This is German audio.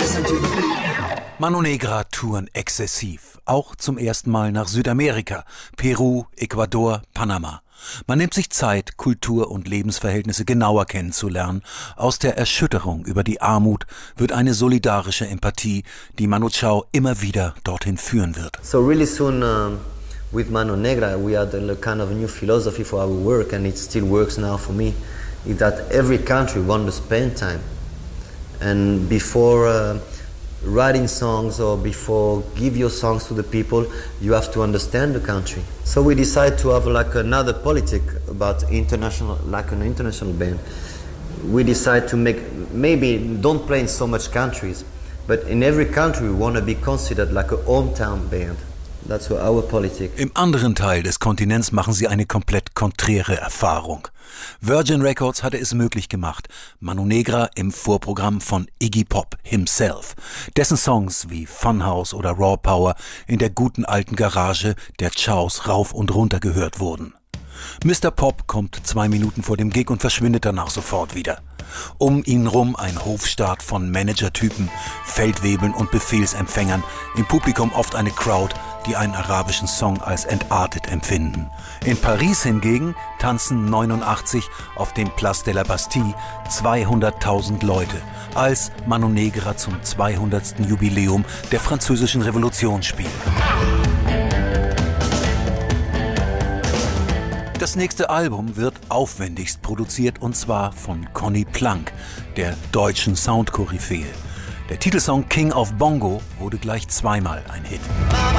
Mano Negra touren exzessiv, auch zum ersten Mal nach Südamerika, Peru, Ecuador, Panama. Man nimmt sich Zeit, Kultur und Lebensverhältnisse genauer kennenzulernen. Aus der Erschütterung über die Armut wird eine solidarische Empathie, die Manu Chao immer wieder dorthin führen wird. So really soon with Mano Negra we had a kind of a new philosophy for our work, and it still works now for me, is that every country wants to spend time. And before writing songs or before give your songs to the people, you have to understand the country. So we decided to have like another politic about international, like an international band. We decided to make, maybe don't play in so much countries, but in every country we want to be considered like a hometown band. That's our politic. Im anderen Teil des Kontinents machen sie eine komplett konträre Erfahrung. Virgin Records hatte es möglich gemacht, Mano Negra im Vorprogramm von Iggy Pop himself, dessen Songs wie Funhouse oder Raw Power in der guten alten Garage der Chaos rauf und runter gehört wurden. Mr. Pop kommt 2 Minuten vor dem Gig und verschwindet danach sofort wieder. Um ihn rum ein Hofstaat von Managertypen, Feldwebeln und Befehlsempfängern, im Publikum oft eine Crowd, die einen arabischen Song als entartet empfinden. In Paris hingegen tanzen 89 auf dem Place de la Bastille 200.000 Leute, als Mano Negra zum 200. Jubiläum der Französischen Revolution spielt. Das nächste Album wird aufwendigst produziert, und zwar von Conny Plank, der deutschen Soundkoryphäe. Der Titelsong King of Bongo wurde gleich zweimal ein Hit.